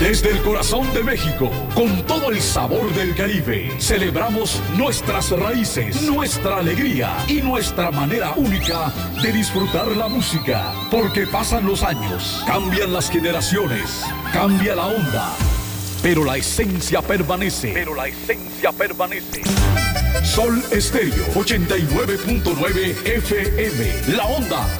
Desde el corazón de México, con todo el sabor del Caribe, celebramos nuestras raíces, nuestra alegría y nuestra manera única de disfrutar la música. Porque pasan los años, cambian las generaciones, cambia la onda, pero la esencia permanece. Sol Estéreo 89.9 FM, la onda